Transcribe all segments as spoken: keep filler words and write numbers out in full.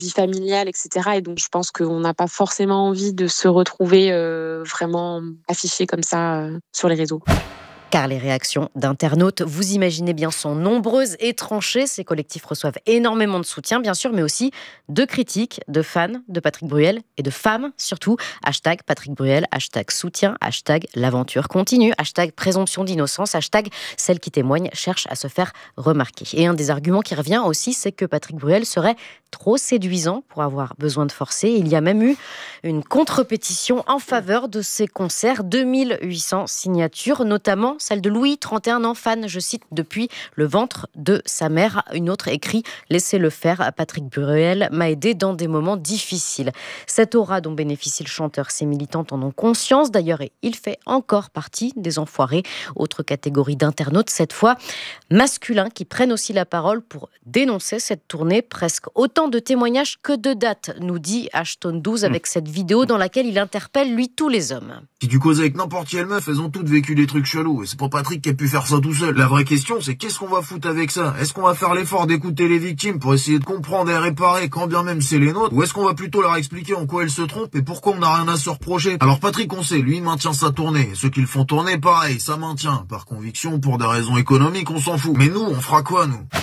vie familiale, et cetera. Et donc, je pense qu'on n'a pas forcément envie de se retrouver euh, vraiment affiché comme ça euh, sur les réseaux. Car les réactions d'internautes, vous imaginez bien, sont nombreuses et tranchées. Ces collectifs reçoivent énormément de soutien, bien sûr, mais aussi de critiques, de fans de Patrick Bruel et de femmes surtout. Hashtag Patrick Bruel, hashtag soutien, hashtag l'aventure continue, hashtag présomption d'innocence, hashtag celle qui témoigne cherche à se faire remarquer. Et un des arguments qui revient aussi, c'est que Patrick Bruel serait trop séduisant pour avoir besoin de forcer. Il y a même eu une contre-pétition en faveur de ces concerts, deux mille huit cents signatures, notamment celle de Louis, trente et un ans, fan, je cite, depuis le ventre de sa mère. Une autre écrit « Laissez-le faire, Patrick Bruel m'a aidé dans des moments difficiles ». Cette aura dont bénéficie le chanteur, ses militantes en ont conscience. D'ailleurs, il fait encore partie des enfoirés. Autre catégorie d'internautes, cette fois masculins, qui prennent aussi la parole pour dénoncer cette tournée. Presque autant de témoignages que de dates, nous dit Ashton douze avec cette vidéo dans laquelle il interpelle, lui, tous les hommes. Si tu causes avec n'importe quelle meuf, elles ont toutes vécu des trucs chelous. Et c'est pas Patrick qui a pu faire ça tout seul. La vraie question, c'est qu'est-ce qu'on va foutre avec ça? Est-ce qu'on va faire l'effort d'écouter les victimes pour essayer de comprendre et réparer quand bien même c'est les nôtres? Ou est-ce qu'on va plutôt leur expliquer en quoi elles se trompent et pourquoi on n'a rien à se reprocher? Alors Patrick, on sait, lui, il maintient sa tournée. Et ceux qui le font tourner, pareil, ça maintient. Par conviction, pour des raisons économiques, on s'en fout. Mais nous, on fera quoi, nous?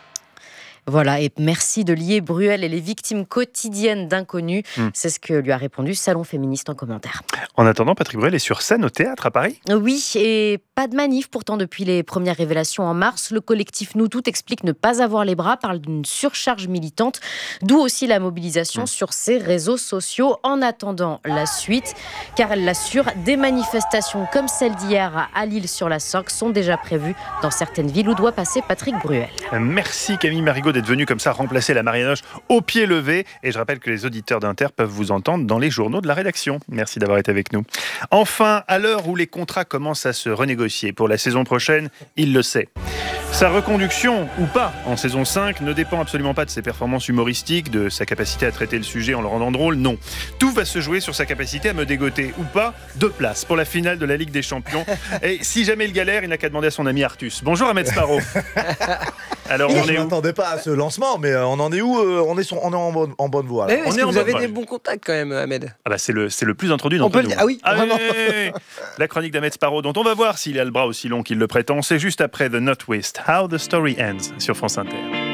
Voilà, et merci de lier Bruel et les victimes quotidiennes d'inconnus. Mmh. C'est ce que lui a répondu Salon Féministe en commentaire. En attendant, Patrick Bruel est sur scène au théâtre à Paris ? Oui, et pas de manif pourtant depuis les premières révélations en mars. Le collectif Nous Toutes explique ne pas avoir les bras, parle d'une surcharge militante, d'où aussi la mobilisation mmh. sur ses réseaux sociaux. En attendant la suite, car elle l'assure, des manifestations comme celle d'hier à Lille-sur-la-Sorgue sont déjà prévues dans certaines villes où doit passer Patrick Bruel. Merci Camille Marigot d'être venu comme ça remplacer la Marianoche au pied levé. Et je rappelle que les auditeurs d'Inter peuvent vous entendre dans les journaux de la rédaction. Merci d'avoir été avec nous. Enfin, à l'heure où les contrats commencent à se renégocier pour la saison prochaine, il le sait. Sa reconduction, ou pas, en saison cinq, ne dépend absolument pas de ses performances humoristiques, de sa capacité à traiter le sujet en le rendant drôle, non. Tout va se jouer sur sa capacité à me dégoter, ou pas, deux places pour la finale de la Ligue des Champions. Et si jamais il galère, il n'a qu'à demander à son ami Artus. Bonjour Ahmed Sparrow. Alors, on je est où ? m'attendais pas à ce lancement, mais on en est où ? On est, sur, on est en, bonne, en bonne voie. Là. Mais on est-ce est que en vous avez bonne des voie. bons contacts quand même, Ahmed ? Ah bah c'est le, c'est le plus introduit on d'entre peut nous. le... Ah oui, ah vraiment. oui, oui, oui. La chronique d'Ahmed Sparrow, dont on va voir s'il a le bras aussi long qu'il le prétend. C'est juste après The Northwest, How the Story Ends, sur France Inter.